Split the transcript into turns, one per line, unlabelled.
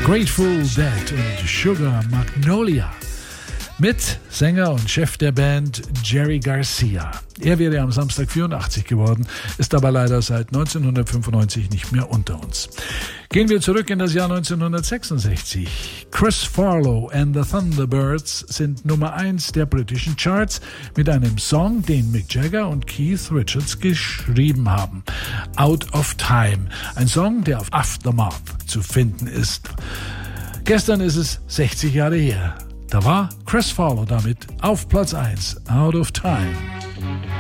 Grateful Dead und Sugar Magnolia mit Sänger und Chef der Band Jerry Garcia. Er wäre am Samstag 84 geworden, ist aber leider seit 1995 nicht mehr unter uns. Gehen wir zurück in das Jahr 1966. Chris Farlowe and the Thunderbirds sind Nummer 1 der britischen Charts mit einem Song, den Mick Jagger und Keith Richards geschrieben haben. Out of Time, ein Song, der auf Aftermath zu finden ist. Gestern ist es 60 Jahre her. Da war Chris Farlowe damit auf Platz 1, Out of Time.